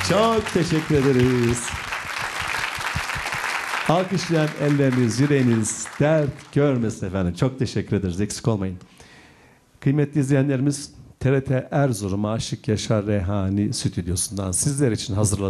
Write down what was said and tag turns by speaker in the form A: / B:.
A: Çok teşekkür ederiz. Alkışlayan elleriniz, yüreğiniz dert görmesin efendim. Çok teşekkür ederiz. Eksik olmayın. Kıymetli izleyenlerimiz, TRT Erzurum Aşık Yaşar Reyhani stüdyosundan sizler için hazırladık.